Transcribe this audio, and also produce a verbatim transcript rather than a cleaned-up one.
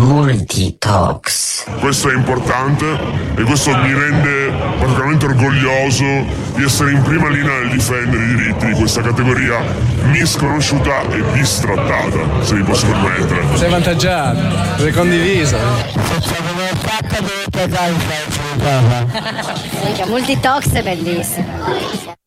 Multitalks. Questo è importante e questo mi rende particolarmente orgoglioso di essere in prima linea nel difendere i diritti di questa categoria misconosciuta e bistrattata, se mi posso permettere. Sei avvantaggiato, sei condiviso. Multitalks è bellissimo.